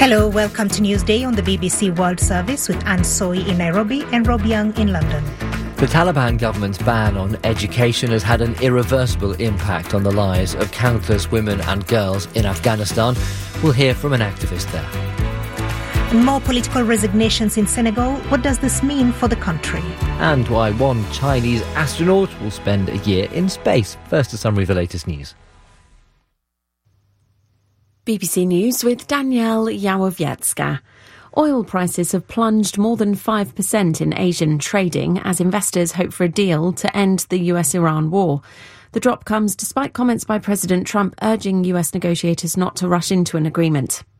Hello, welcome to Newsday on the BBC World Service with Anne Soy in Nairobi and Rob Young in London. The Taliban government's ban on education has had an irreversible impact on the lives of countless women and girls in Afghanistan. We'll hear from an activist there. And more political resignations in Senegal. What does this mean for the country? And why one Chinese astronaut will spend a year in space. First, a summary of the latest news. BBC News with Danielle Yawowiecka. Oil prices have plunged more than 5% in Asian trading as investors hope for a deal to end the US-Iran war. The drop comes despite comments by President Trump urging US negotiators not to rush into an agreement.